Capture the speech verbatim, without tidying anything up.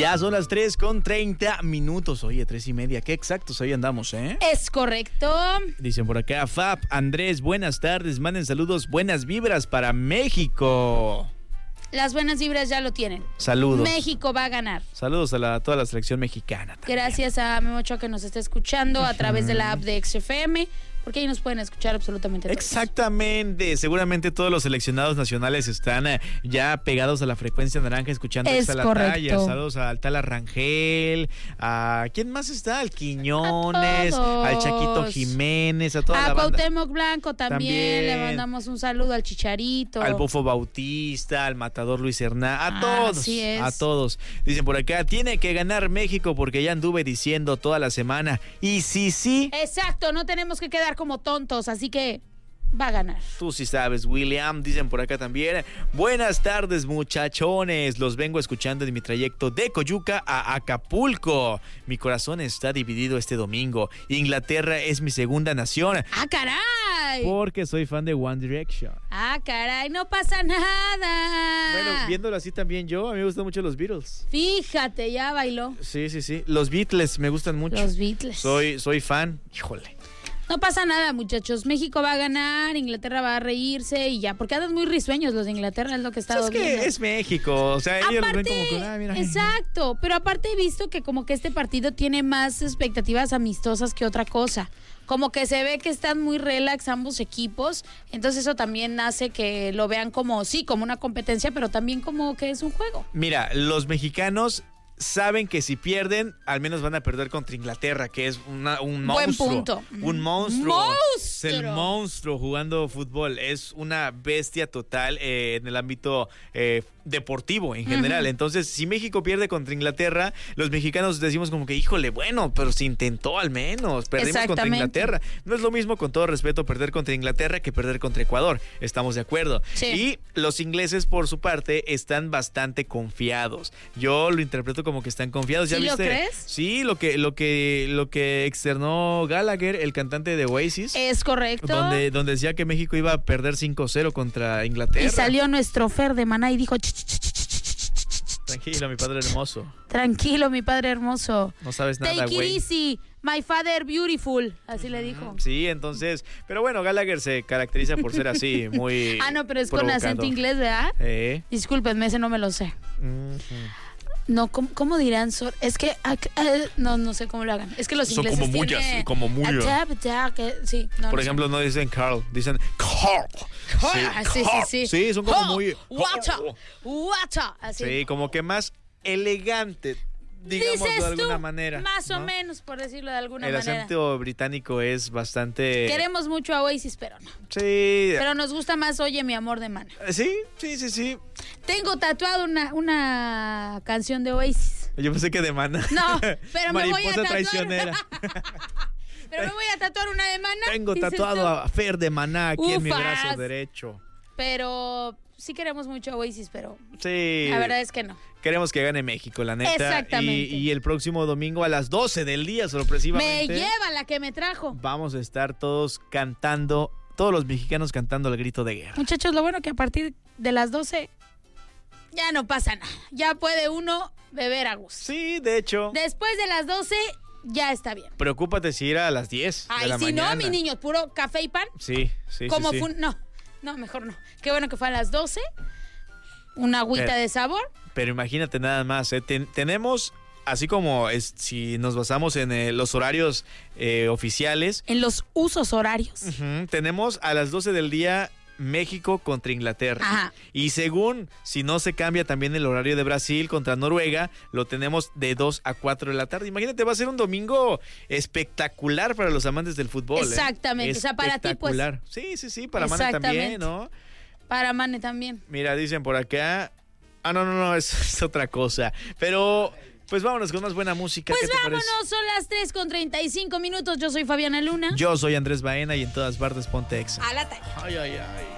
Ya son las tres con treinta minutos. Oye, tres y media. Qué exactos hoy andamos, ¿eh? Es correcto. Dicen por acá, Fab, Andrés, buenas tardes. Manden saludos, buenas vibras para México. Las buenas vibras ya lo tienen. Saludos. México va a ganar. Saludos a la, toda la selección mexicana también. Gracias a Memo Ochoa que nos está escuchando a través de la app de X F M, porque ahí nos pueden escuchar absolutamente todos. Exactamente. Seguramente todos los seleccionados nacionales están eh, ya pegados a la frecuencia naranja escuchando Es esta la correcto. talla. Saludos al tal Rangel, a ¿quién más está? Al Quiñones, A al Chaquito Jiménez, a toda A la banda. Cuauhtémoc Blanco también, También. le mandamos un saludo al Chicharito. Al Bofo Bautista, al Matador Luis Hernández, a Ah, todos, así es. a todos. Dicen por acá, tiene que ganar México porque ya anduve diciendo toda la semana. Y sí, sí, Exacto, no tenemos que quedar como tontos, así que va a ganar. tú sí sabes, William. Dicen por acá también, buenas tardes muchachones, los vengo escuchando en mi trayecto de Coyuca a Acapulco. Mi corazón está dividido este domingo. Inglaterra es mi segunda nación. ¡Ah, caray! Porque soy fan de One Direction. ¡Ah, caray! No pasa nada. Bueno, viéndolo así también yo, a mí me gustan mucho los Beatles. Fíjate, ya bailó. Sí, sí, sí. Los Beatles me gustan mucho. Los Beatles. Soy, soy fan. Híjole. No pasa nada, muchachos. México va a ganar, Inglaterra va a reírse y ya. Porque andan muy risueños los de Inglaterra, es lo que he estado Es que viendo. es México. O sea, ellos Aparte, ven como que, ah, mira. exacto, pero aparte he visto que como que este partido tiene más expectativas amistosas que otra cosa. Como que se ve que están muy relax ambos equipos, entonces eso también hace que lo vean como, sí, como una competencia, pero también como que es un juego. Mira, los mexicanos saben que si pierden, al menos van a perder contra Inglaterra, que es una, un Buen monstruo. punto. Un monstruo. ¡Monstruo! Es el monstruo jugando fútbol. Es una bestia total eh, en el ámbito eh, deportivo en general. Uh-huh. Entonces, si México pierde contra Inglaterra, los mexicanos decimos como que, híjole, bueno, pero se intentó al menos. Perdimos contra Inglaterra. No es lo mismo, con todo respeto, perder contra Inglaterra que perder contra Ecuador. Estamos de acuerdo. Sí. Y los ingleses, por su parte, están bastante confiados. Yo lo interpreto como que están confiados. ¿Ya ¿Sí viste? lo crees? Sí, lo que, lo que, lo que externó Gallagher, el cantante de Oasis. Es correcto. Donde, donde decía que México iba a perder cinco cero contra Inglaterra. Y salió nuestro Fer de Maná y dijo... Tranquilo, mi padre hermoso. Tranquilo, mi padre hermoso. No sabes nada, Take güey. it easy, my father beautiful. Así le dijo. Sí, entonces... Pero bueno, Gallagher se caracteriza por ser así, muy Ah, no, pero es provocador. con acento inglés, ¿verdad? Eh. Discúlpenme, ese no me lo sé. Uh-huh. No, ¿cómo, cómo dirán? Sor? Es que, uh, no, no sé cómo lo hagan. Es que los Son ingleses como muy tienen... así, como muy... Sí, no, Por no ejemplo, sé. no dicen Carl, dicen Carl. Ah, sí, sí, sí. Sí, son como Oh, muy... Water, water. Así. Sí, como que más elegante, digamos de Dices alguna tú, manera. más o ¿no? menos, por decirlo de alguna El manera. acento británico es bastante... Queremos mucho a Oasis, pero no. Sí. Pero nos gusta más Oye, mi amor de Mana. Sí, sí, sí, sí. Tengo tatuado una, una canción de Oasis. Yo pensé que de Mana. No, pero me voy a Mariposa tatuar. traicionera. Pero me voy a tatuar una de Mana. Tengo dices tatuado tú. a Fer de Maná aquí en mi Ufas. brazo derecho. Pero sí queremos mucho a Oasis, pero Sí. la verdad es que no. Queremos que gane México, la neta. Exactamente. Y, y el próximo domingo a las doce del día, sorpresivamente. Me lleva la que me trajo. Vamos a estar todos cantando, todos los mexicanos cantando el grito de guerra. Muchachos, lo bueno que a partir de las doce ya no pasa nada. Ya puede uno beber a gusto. Sí, de hecho. Después de las doce ya está bien. Preocúpate si ir a las diez de Ay, la si mañana. no, mi niño, puro café y pan. Sí, sí, Como sí. sí. fun- no, no, mejor no. Qué bueno que fue a las doce. Una agüita Pero- de sabor. Pero imagínate nada más, ¿eh? Ten- tenemos, así como es, si nos basamos en eh, los horarios eh, oficiales, En los usos horarios. ujú, tenemos a las doce del día México contra Inglaterra. Ajá. Y según, si no se cambia también el horario de Brasil contra Noruega, lo tenemos de dos a cuatro de la tarde. Imagínate, va a ser un domingo espectacular para los amantes del fútbol. ¿eh? Exactamente, o sea, para ti, pues. Espectacular. Sí, sí, sí, para Mane Exactamente. también, ¿no? Para Mane también. Mira, dicen por acá... Ah, no, no, no, es, es otra cosa. Pero, pues vámonos con más buena música. Pues ¿Qué te vámonos, parece? son las tres con treinta y cinco minutos. Yo soy Fabiana Luna. Yo soy Andrés Baena y en todas partes ponte exa. A la talla. Ay, ay, ay.